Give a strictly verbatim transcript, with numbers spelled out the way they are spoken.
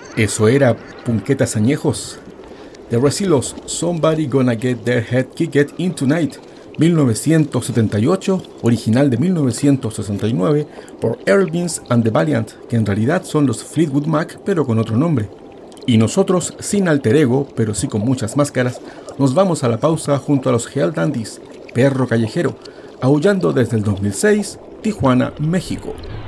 Eso era Punquetas Añejos. The Resilos, Somebody Gonna Get Their Head Kicked In Tonight, mil novecientos setenta y ocho, original de mil novecientos sesenta y nueve, por Earl Beans and the Valiant, que en realidad son los Fleetwood Mac, pero con otro nombre. Y nosotros, sin alter ego, pero sí con muchas máscaras, nos vamos a la pausa junto a los Hell Dandies, Perro Callejero, aullando desde el dos mil seis, Tijuana, México.